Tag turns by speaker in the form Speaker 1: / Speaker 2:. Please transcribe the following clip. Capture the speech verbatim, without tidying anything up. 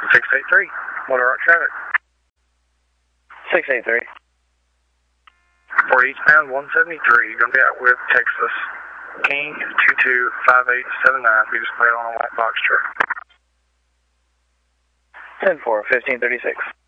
Speaker 1: six eight three, Motor Rock traffic.
Speaker 2: six eight three.
Speaker 1: For eastbound one seventy-three, you're going to be out with Texas. King two two five eight seven nine, be displayed on a white box truck.
Speaker 2: ten four, fifteen thirty-six.